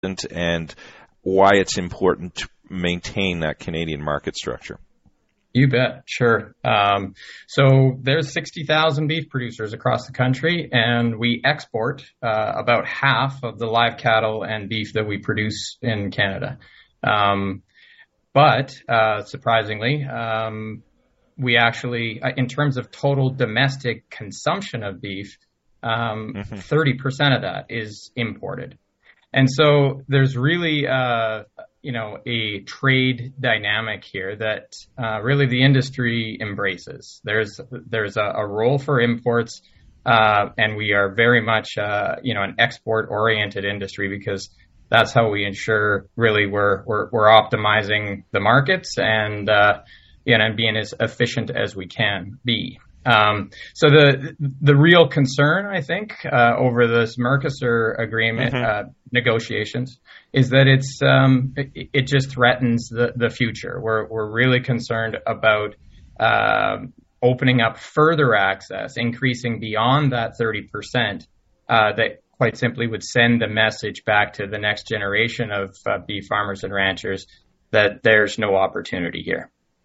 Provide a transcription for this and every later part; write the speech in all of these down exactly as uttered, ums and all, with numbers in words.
and why it's important to maintain that Canadian market structure. You bet. Sure. Um, so there's sixty thousand beef producers across the country, and we export uh, about half of the live cattle and beef that we produce in Canada. Um, but uh, surprisingly, um, we actually, in terms of total domestic consumption of beef, um, mm-hmm. thirty percent of that is imported. And so there's really, uh, you know, a trade dynamic here that uh, really the industry embraces. There's there's a, a role for imports, uh, and we are very much, uh, you know, an export-oriented industry because that's how we ensure really we're we're, we're optimizing the markets and uh, you know, and being as efficient as we can be. Um, so the the real concern, I think, uh, over this Mercosur agreement mm-hmm. uh, negotiations is that it's um, it, it just threatens the, the future. We're we're really concerned about uh, opening up further access, increasing beyond that thirty percent. Uh, that quite simply would send a message back to the next generation of uh, beef farmers and ranchers that there's no opportunity here.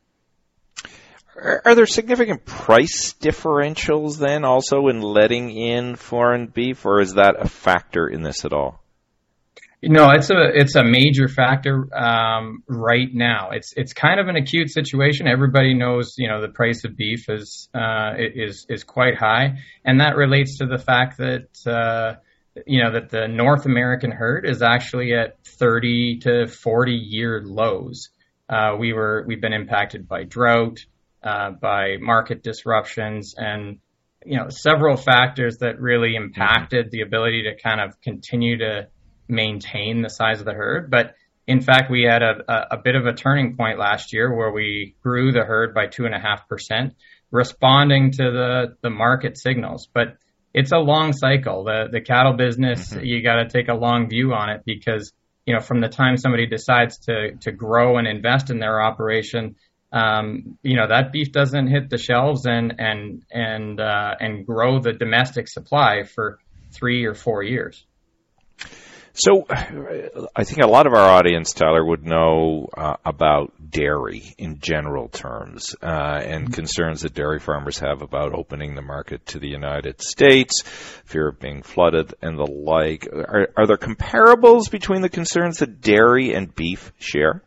Are there significant price differentials then also in letting in foreign beef, or is that a factor in this at all? No, it's a it's a major factor um, right now. It's it's kind of an acute situation. Everybody knows, you know, the price of beef is uh, is is quite high, and that relates to the fact that uh, you know that the North American herd is actually at thirty to forty year lows. Uh, we were we've been impacted by drought. Uh, by market disruptions and, you know, several factors that really impacted the ability to kind of continue to maintain the size of the herd. But in fact, we had a, a, a bit of a turning point last year where we grew the herd by two and a half percent, responding to the, the market signals. But it's a long cycle. The, the cattle business, mm-hmm. you got to take a long view on it because, you know, from the time somebody decides to, to grow and invest in their operation, Um, you know, that beef doesn't hit the shelves and and and uh, and grow the domestic supply for three or four years. So I think a lot of our audience, Tyler, would know uh, about dairy in general terms uh, and mm-hmm. concerns that dairy farmers have about opening the market to the United States, fear of being flooded and the like. Are, are there comparables between the concerns that dairy and beef share?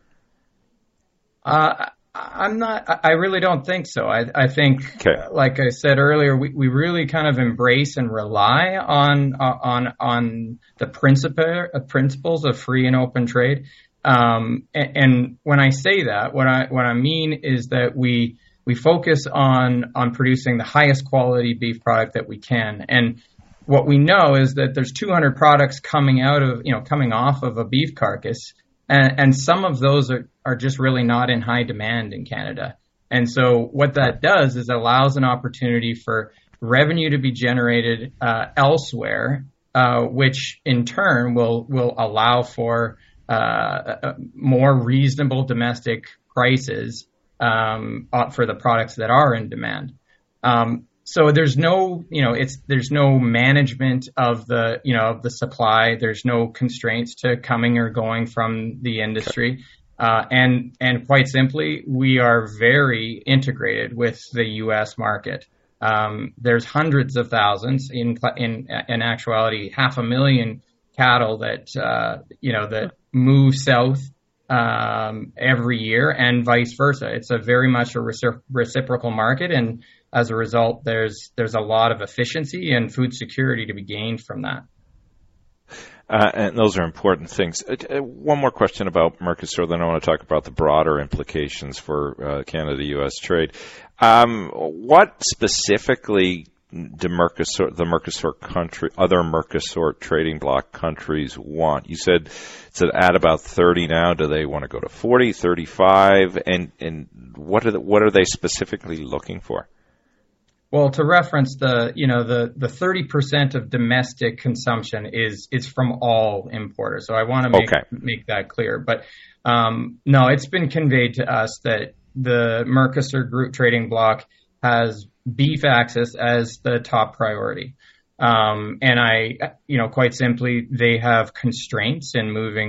Uh I'm not, I really don't think so. I, I think, okay. like I said earlier, we, we really kind of embrace and rely on, on, on the principle, principles of free and open trade. Um, and, and when I say that, what I, what I mean is that we, we focus on, on producing the highest quality beef product that we can. And what we know is that there's two hundred products coming out of, you know, coming off of a beef carcass. And, and some of those are, are just really not in high demand in Canada. And so what that does is allows an opportunity for revenue to be generated uh, elsewhere, uh, which in turn will will allow for uh, more reasonable domestic prices um, for the products that are in demand. Um, So there's no, you know, it's there's no management of the, you know, of the supply. There's no constraints to coming or going from the industry, uh, and and quite simply, we are very integrated with the U S market. Um, there's hundreds of thousands, in in in actuality, half a million cattle that uh, you know that move south um, every year, and vice versa. It's a very much a recipro- reciprocal market, and as a result, there's there's a lot of efficiency and food security to be gained from that. Uh, and those are important things. Uh, one more question about Mercosur, then I want to talk about the broader implications for uh, Canada-U S trade. Um, what specifically do Mercosur, the Mercosur country, other Mercosur trading bloc countries want? You said it's at about thirty now. Do they want to go to forty, thirty-five? And and what are the, what are they specifically looking for? Well, to reference the, you know, the, the thirty percent of domestic consumption is, is from all importers. So I want to make, okay. make that clear. But, um, no, it's been conveyed to us that the Mercosur group trading bloc has beef access as the top priority. Um, and I, you know, quite simply, they have constraints in moving